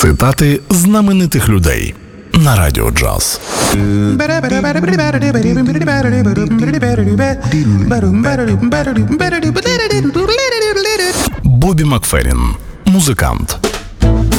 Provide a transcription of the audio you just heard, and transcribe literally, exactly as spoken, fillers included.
Цитати знаменитих людей на Радіо Джаз. Бобі Макферрін, музикант.